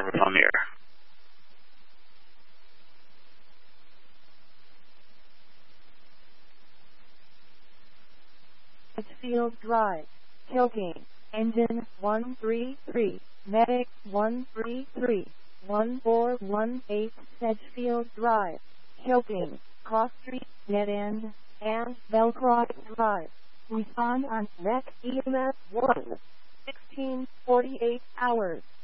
service on the air. Edgefield Drive, Hilking, engine 133, medic 133, 1418 Sedgefield Drive, Hilking, Cross Street, Dead End, and Belcross Drive. Respond on REC EMS 1, 1648 hours.